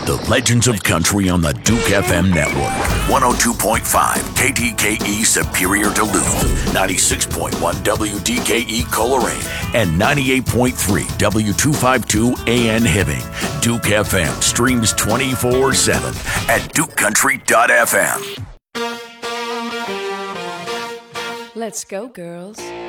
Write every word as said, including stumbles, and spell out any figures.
The Legends of Country on the Duke F M network. one oh two point five K D K E Superior Duluth, ninety-six point one W D K E Coleraine, and ninety-eight point three W two fifty-two A N Hibbing. Duke F M streams twenty-four seven at duke country dot f m. Let's go, girls.